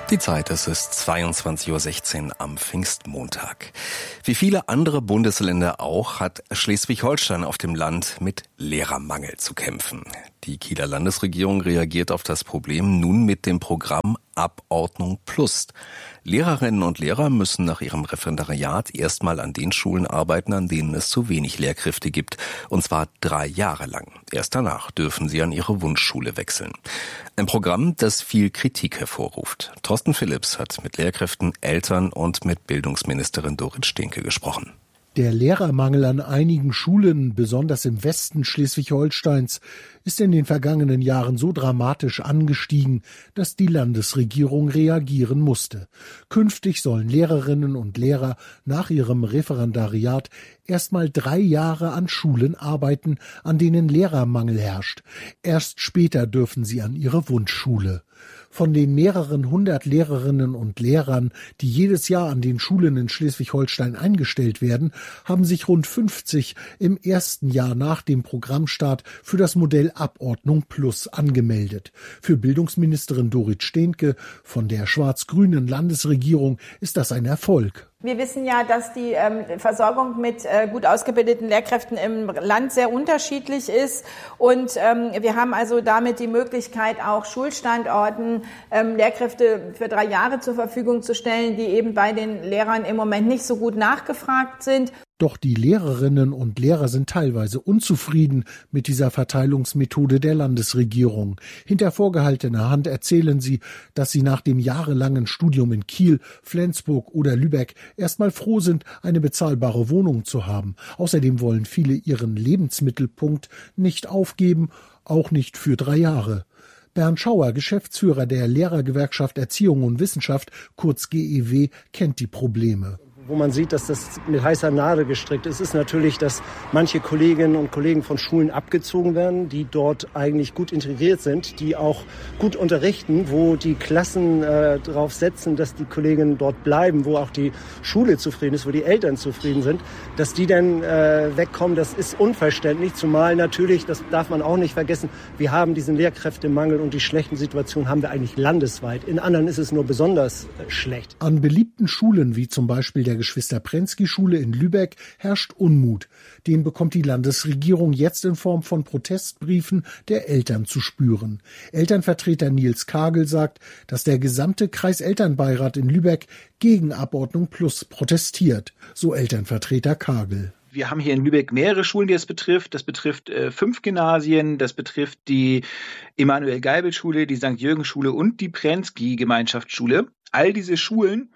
Die Zeit, es ist 22:16 Uhr am Pfingstmontag. Wie viele andere Bundesländer auch, hat Schleswig-Holstein auf dem Land mit Lehrermangel zu kämpfen. Die Kieler Landesregierung reagiert auf das Problem nun mit dem Programm Abordnung Plus. Lehrerinnen und Lehrer müssen nach ihrem Referendariat erstmal an den Schulen arbeiten, an denen es zu wenig Lehrkräfte gibt. Und zwar 3 Jahre lang. Erst danach dürfen sie an ihre Wunschschule wechseln. Ein Programm, das viel Kritik hervorruft. Thorsten Philipps hat mit Lehrkräften, Eltern und mit Bildungsministerin Dorit Stehnke gesprochen. Der Lehrermangel an einigen Schulen, besonders im Westen Schleswig-Holsteins, ist in den vergangenen Jahren so dramatisch angestiegen, dass die Landesregierung reagieren musste. Künftig sollen Lehrerinnen und Lehrer nach ihrem Referendariat erstmal 3 Jahre an Schulen arbeiten, an denen Lehrermangel herrscht. Erst später dürfen sie an ihre Wunschschule. Von den mehreren hundert Lehrerinnen und Lehrern, die jedes Jahr an den Schulen in Schleswig-Holstein eingestellt werden, haben sich rund 50 im ersten Jahr nach dem Programmstart für das Modell Abordnung Plus angemeldet. Für Bildungsministerin Dorit Stehnke von der schwarz-grünen Landesregierung ist das ein Erfolg. Wir wissen ja, dass die Versorgung mit gut ausgebildeten Lehrkräften im Land sehr unterschiedlich ist. Und wir haben also damit die Möglichkeit, auch Schulstandorten Lehrkräfte für 3 Jahre zur Verfügung zu stellen, die eben bei den Lehrern im Moment nicht so gut nachgefragt sind. Doch die Lehrerinnen und Lehrer sind teilweise unzufrieden mit dieser Verteilungsmethode der Landesregierung. Hinter vorgehaltener Hand erzählen sie, dass sie nach dem jahrelangen Studium in Kiel, Flensburg oder Lübeck erstmal froh sind, eine bezahlbare Wohnung zu haben. Außerdem wollen viele ihren Lebensmittelpunkt nicht aufgeben, auch nicht für 3 Jahre. Bernd Schauer, Geschäftsführer der Lehrergewerkschaft Erziehung und Wissenschaft, kurz GEW, kennt die Probleme. Wo man sieht, dass das mit heißer Nadel gestrickt ist, ist natürlich, dass manche Kolleginnen und Kollegen von Schulen abgezogen werden, die dort eigentlich gut integriert sind, die auch gut unterrichten, wo die Klassen darauf setzen, dass die Kolleginnen dort bleiben, wo auch die Schule zufrieden ist, wo die Eltern zufrieden sind. Dass die dann wegkommen, das ist unverständlich, zumal natürlich, das darf man auch nicht vergessen, wir haben diesen Lehrkräftemangel und die schlechten Situationen haben wir eigentlich landesweit. In anderen ist es nur besonders schlecht. An beliebten Schulen, wie zum Beispiel der Geschwister-Prensky-Schule in Lübeck, herrscht Unmut. Den bekommt die Landesregierung jetzt in Form von Protestbriefen der Eltern zu spüren. Elternvertreter Nils Kagel sagt, dass der gesamte Kreiselternbeirat in Lübeck gegen Abordnung Plus protestiert. So Elternvertreter Kagel. Wir haben hier in Lübeck mehrere Schulen, die es betrifft. Das betrifft 5 Gymnasien, das betrifft die Emanuel-Geibel-Schule, die St.-Jürgen-Schule und die Prensky-Gemeinschaftsschule. All diese Schulen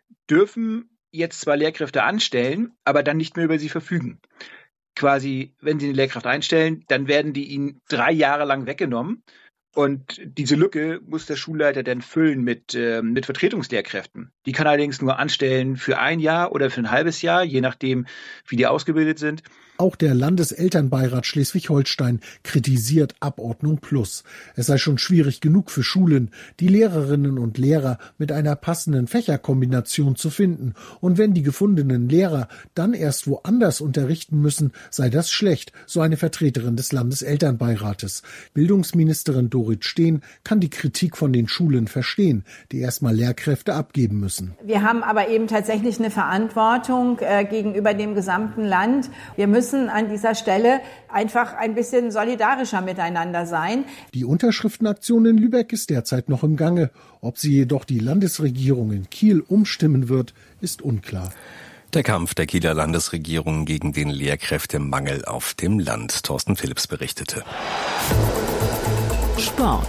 dürfen jetzt zwar Lehrkräfte anstellen, aber dann nicht mehr über sie verfügen. Quasi, wenn sie eine Lehrkraft einstellen, dann werden die ihnen 3 Jahre lang weggenommen. Und diese Lücke muss der Schulleiter dann füllen mit Vertretungslehrkräften. Die kann allerdings nur anstellen für 1 Jahr oder für ein halbes Jahr, je nachdem, wie die ausgebildet sind. Auch der Landeselternbeirat Schleswig-Holstein kritisiert Abordnung Plus. Es sei schon schwierig genug für Schulen, die Lehrerinnen und Lehrer mit einer passenden Fächerkombination zu finden. Und wenn die gefundenen Lehrer dann erst woanders unterrichten müssen, sei das schlecht, so eine Vertreterin des Landeselternbeirates. Bildungsministerin Dorit Steen kann die Kritik von den Schulen verstehen, die erstmal Lehrkräfte abgeben müssen. Wir haben aber eben tatsächlich eine Verantwortung gegenüber dem gesamten Land. Wir müssen an dieser Stelle einfach ein bisschen solidarischer miteinander sein. Die Unterschriftenaktion in Lübeck ist derzeit noch im Gange. Ob sie jedoch die Landesregierung in Kiel umstimmen wird, ist unklar. Der Kampf der Kieler Landesregierung gegen den Lehrkräftemangel auf dem Land. Thorsten Philipps berichtete. Sport.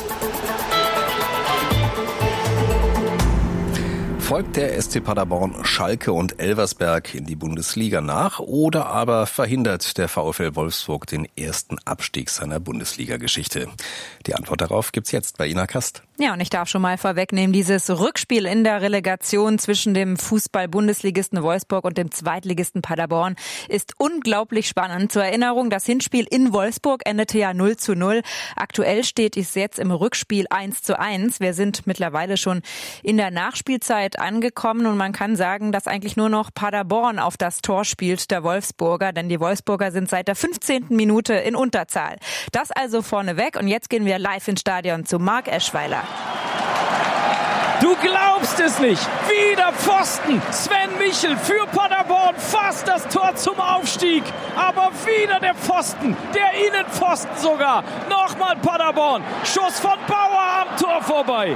Folgt der SC Paderborn Schalke und Elversberg in die Bundesliga nach oder aber verhindert der VfL Wolfsburg den ersten Abstieg seiner Bundesliga-Geschichte? Die Antwort darauf gibt's jetzt bei Ina Kast. Ja, und ich darf schon mal vorwegnehmen, dieses Rückspiel in der Relegation zwischen dem Fußball-Bundesligisten Wolfsburg und dem Zweitligisten Paderborn ist unglaublich spannend. Zur Erinnerung, das Hinspiel in Wolfsburg endete ja 0:0. Aktuell steht es jetzt im Rückspiel 1:1. Wir sind mittlerweile schon in der Nachspielzeit angekommen und man kann sagen, dass eigentlich nur noch Paderborn auf das Tor spielt, der Wolfsburger, denn die Wolfsburger sind seit der 15. Minute in Unterzahl. Das also vorneweg und jetzt gehen wir live ins Stadion zu Marc Eschweiler. Du glaubst es nicht. Wieder Pfosten. Sven Michel für Paderborn. Fast das Tor zum Aufstieg. Aber wieder der Pfosten. Der Innenpfosten sogar. Nochmal Paderborn. Schuss von Bauer am Tor vorbei.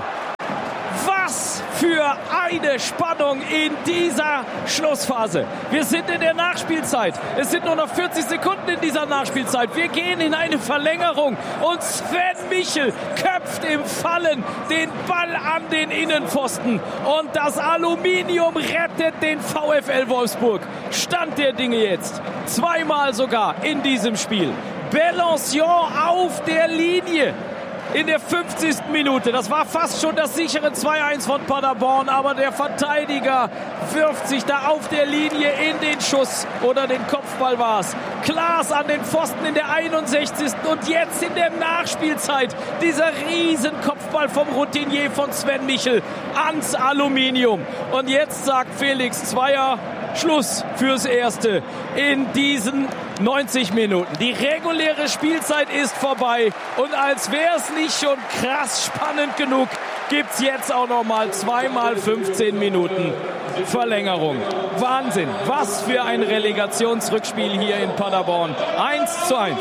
Was für eine Spannung in dieser Schlussphase. Wir sind in der Nachspielzeit. Es sind nur noch 40 Sekunden in dieser Nachspielzeit. Wir gehen in eine Verlängerung und Sven Michel köpft im Fallen den Ball an den Innenpfosten. Und das Aluminium rettet den VfL Wolfsburg. Stand der Dinge jetzt. Zweimal sogar in diesem Spiel. Bellancion auf der Linie. In der 50. Minute. Das war fast schon das sichere 2-1 von Paderborn, aber der Verteidiger wirft sich da auf der Linie in den Schuss oder den Kopfball war es. Klaas an den Pfosten in der 61. und jetzt in der Nachspielzeit dieser riesen Kopfball vom Routinier von Sven Michel ans Aluminium. Und jetzt sagt Felix Zweier, Schluss fürs Erste in diesen 90 Minuten. Die reguläre Spielzeit ist vorbei und als wäre es nicht schon krass spannend genug, gibt es jetzt auch noch mal 2x15 Minuten Verlängerung. Wahnsinn, was für ein Relegationsrückspiel hier in Paderborn. 1:1.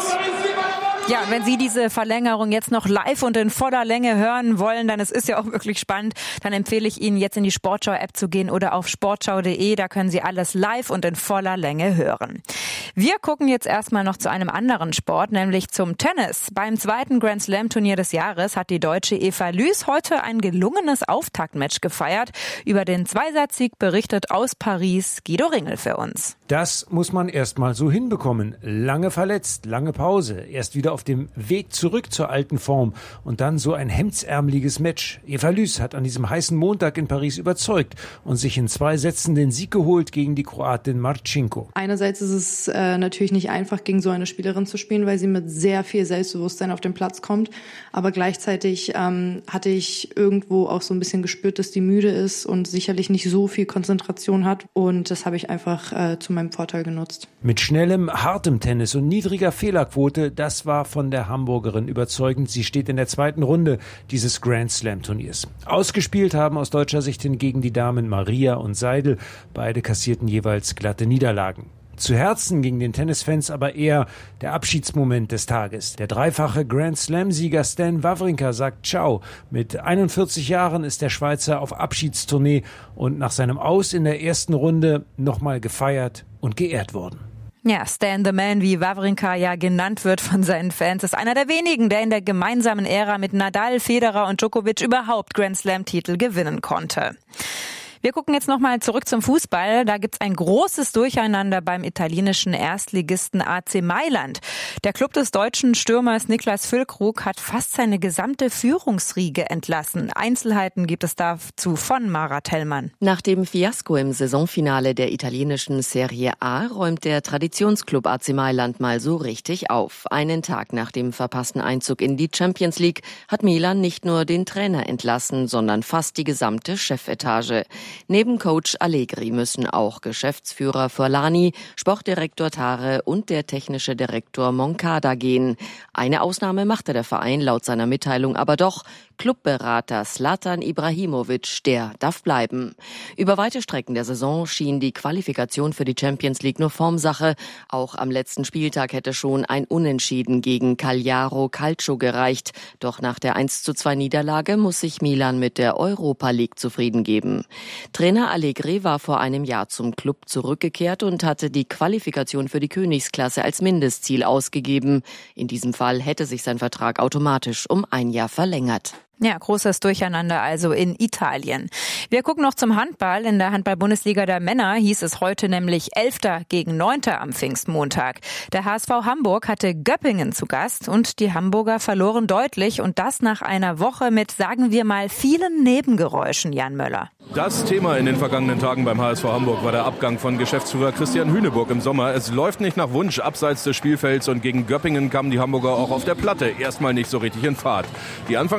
Ja, wenn Sie diese Verlängerung jetzt noch live und in voller Länge hören wollen, dann es ist ja auch wirklich spannend, dann empfehle ich Ihnen jetzt in die Sportschau-App zu gehen oder auf sportschau.de, da können Sie alles live und in voller Länge hören. Wir gucken jetzt erstmal noch zu einem anderen Sport, nämlich zum Tennis. Beim zweiten Grand Slam Turnier des Jahres hat die Deutsche Eva Lüß heute ein gelungenes Auftaktmatch gefeiert. Über den Zweisatz-Sieg berichtet aus Paris Guido Ringel für uns. Das muss man erstmal so hinbekommen. Lange verletzt, lange Pause, erst wieder auf dem Weg zurück zur alten Form und dann so ein hemdsärmeliges Match. Eva Lüß hat an diesem heißen Montag in Paris überzeugt und sich in 2 Sätzen den Sieg geholt gegen die Kroatin Marcinko. Einerseits ist es natürlich nicht einfach, gegen so eine Spielerin zu spielen, weil sie mit sehr viel Selbstbewusstsein auf den Platz kommt. Aber gleichzeitig hatte ich irgendwo auch so ein bisschen gespürt, dass die müde ist und sicherlich nicht so viel Konzentration hat. Und das habe ich einfach zu meinem Vorteil genutzt. Mit schnellem, hartem Tennis und niedriger Fehlerquote, das war von der Hamburgerin überzeugend. Sie steht in der 2. Runde dieses Grand Slam Turniers. Ausgespielt haben aus deutscher Sicht hingegen die Damen Maria und Seidel. Beide kassierten jeweils glatte Niederlagen. Zu Herzen ging den Tennisfans aber eher der Abschiedsmoment des Tages. Der dreifache Grand Slam-Sieger Stan Wawrinka sagt Ciao. Mit 41 Jahren ist der Schweizer auf Abschiedstournee und nach seinem Aus in der ersten Runde nochmal gefeiert und geehrt worden. Ja, Stan the Man, wie Wawrinka ja genannt wird von seinen Fans, ist einer der wenigen, der in der gemeinsamen Ära mit Nadal, Federer und Djokovic überhaupt Grand Slam-Titel gewinnen konnte. Wir gucken jetzt nochmal zurück zum Fußball. Da gibt's ein großes Durcheinander beim italienischen Erstligisten AC Mailand. Der Club des deutschen Stürmers Niklas Füllkrug hat fast seine gesamte Führungsriege entlassen. Einzelheiten gibt es dazu von Mara Tellmann. Nach dem Fiasko im Saisonfinale der italienischen Serie A räumt der Traditionsclub AC Mailand mal so richtig auf. Einen Tag nach dem verpassten Einzug in die Champions League hat Milan nicht nur den Trainer entlassen, sondern fast die gesamte Chefetage. Neben Coach Allegri müssen auch Geschäftsführer Forlani, Sportdirektor Tare und der technische Direktor Moncada gehen. Eine Ausnahme machte der Verein laut seiner Mitteilung aber doch. Clubberater Zlatan Ibrahimovic, der darf bleiben. Über weite Strecken der Saison schien die Qualifikation für die Champions League nur Formsache. Auch am letzten Spieltag hätte schon ein Unentschieden gegen Cagliari Calcio gereicht. Doch nach der 1:2 Niederlage muss sich Milan mit der Europa League zufrieden geben. Trainer Allegri war vor einem Jahr zum Club zurückgekehrt und hatte die Qualifikation für die Königsklasse als Mindestziel ausgegeben. In diesem Fall hätte sich sein Vertrag automatisch um ein Jahr verlängert. Ja, großes Durcheinander also in Italien. Wir gucken noch zum Handball. In der Handball-Bundesliga der Männer hieß es heute nämlich 11. gegen 9. am Pfingstmontag. Der HSV Hamburg hatte Göppingen zu Gast und die Hamburger verloren deutlich und das nach einer Woche mit, sagen wir mal, vielen Nebengeräuschen, Jan Möller. Das Thema in den vergangenen Tagen beim HSV Hamburg war der Abgang von Geschäftsführer Christian Hüneburg im Sommer. Es läuft nicht nach Wunsch abseits des Spielfelds und gegen Göppingen kamen die Hamburger auch auf der Platte erstmal nicht so richtig in Fahrt. Die Anfangsphase war noch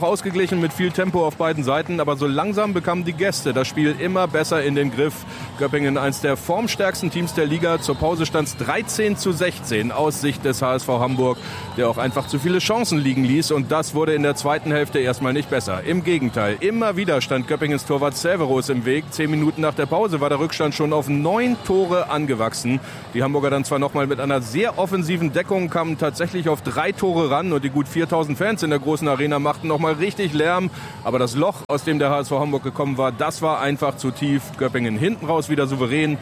noch ausgeglichen mit viel Tempo auf beiden Seiten, aber so langsam bekamen die Gäste das Spiel immer besser in den Griff. Göppingen, eins der formstärksten Teams der Liga. Zur Pause stand es 13:16 aus Sicht des HSV Hamburg, der auch einfach zu viele Chancen liegen ließ. Und das wurde in der zweiten Hälfte erstmal nicht besser. Im Gegenteil, immer wieder stand Göppingens Torwart Severus im Weg. 10 Minuten nach der Pause war der Rückstand schon auf 9 Tore angewachsen. Die Hamburger dann zwar nochmal mit einer sehr offensiven Deckung, kamen tatsächlich auf 3 Tore ran und die gut 4000 Fans in der großen Arena machten nochmal richtig Lärm. Aber das Loch, aus dem der HSV Hamburg gekommen war, das war einfach zu tief. Göppingen hinten raus wieder souverän.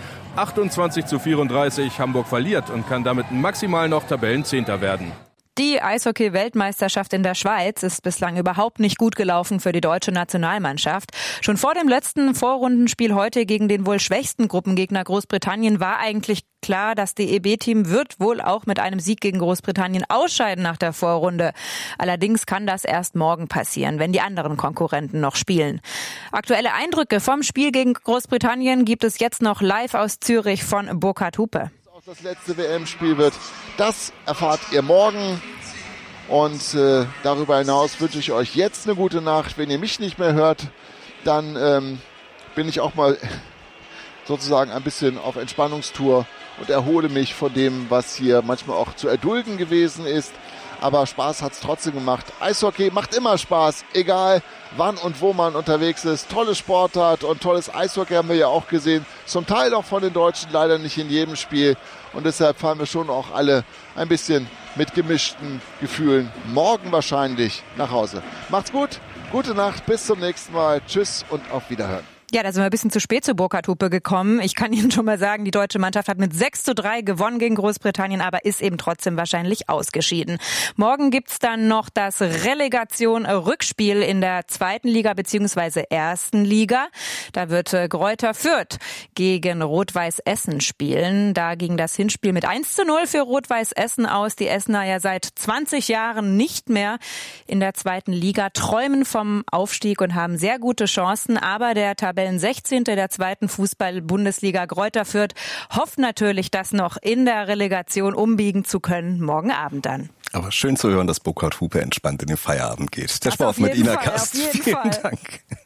28:34. Hamburg verliert und kann damit maximal noch Tabellenzehnter werden. Die Eishockey-Weltmeisterschaft in der Schweiz ist bislang überhaupt nicht gut gelaufen für die deutsche Nationalmannschaft. Schon vor dem letzten Vorrundenspiel heute gegen den wohl schwächsten Gruppengegner Großbritannien war eigentlich klar, das DEB-Team wird wohl auch mit einem Sieg gegen Großbritannien ausscheiden nach der Vorrunde. Allerdings kann das erst morgen passieren, wenn die anderen Konkurrenten noch spielen. Aktuelle Eindrücke vom Spiel gegen Großbritannien gibt es jetzt noch live aus Zürich von Burkhard Hupe. Das letzte WM-Spiel wird, das erfahrt ihr morgen. Und darüber hinaus wünsche ich euch jetzt eine gute Nacht. Wenn ihr mich nicht mehr hört, dann bin ich auch mal sozusagen ein bisschen auf Entspannungstour und erhole mich von dem, was hier manchmal auch zu erdulden gewesen ist. Aber Spaß hat es trotzdem gemacht. Eishockey macht immer Spaß, egal wann und wo man unterwegs ist. Tolle Sportart und tolles Eishockey haben wir ja auch gesehen. Zum Teil auch von den Deutschen, leider nicht in jedem Spiel. Und deshalb fahren wir schon auch alle ein bisschen mit gemischten Gefühlen morgen wahrscheinlich nach Hause. Macht's gut, gute Nacht, bis zum nächsten Mal. Tschüss und auf Wiederhören. Ja, da sind wir ein bisschen zu spät zu Burkhard Hupe gekommen. Ich kann Ihnen schon mal sagen, die deutsche Mannschaft hat mit 6:3 gewonnen gegen Großbritannien, aber ist eben trotzdem wahrscheinlich ausgeschieden. Morgen gibt's dann noch das Relegation-Rückspiel in der zweiten Liga bzw. ersten Liga. Da wird Greuther Fürth gegen Rot-Weiß Essen spielen. Da ging das Hinspiel mit 1:0 für Rot-Weiß Essen aus. Die Essener ja seit 20 Jahren nicht mehr in der zweiten Liga, träumen vom Aufstieg und haben sehr gute Chancen, aber der Tabellen 16. der zweiten Fußball-Bundesliga Greuther Fürth hofft natürlich, das noch in der Relegation umbiegen zu können, morgen Abend dann. Aber schön zu hören, dass Burkhard Hupe entspannt in den Feierabend geht. Der Sport mit Ina Kast. Vielen Dank.